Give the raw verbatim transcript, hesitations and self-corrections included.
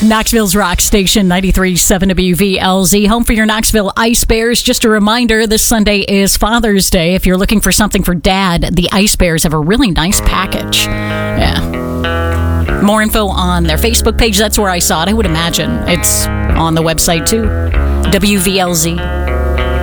Knoxville's rock station, ninety-three point seven W V L Z, home for your Knoxville Ice Bears. Just a reminder, this Sunday is Father's Day. If you're looking for something for Dad, the Ice Bears have a really nice package. Yeah. More info on their Facebook page. That's where I saw it. I would imagine it's on the website too. W V L Z.